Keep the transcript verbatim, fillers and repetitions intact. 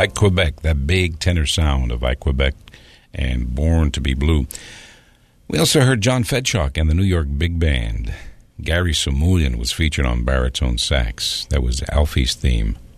I Quebec, that big tenor sound of I Quebec and Born to be Blue. We also heard John Fedchock and the New York Big Band. Gary Sumulyan was featured on baritone sax. That was Alfie's theme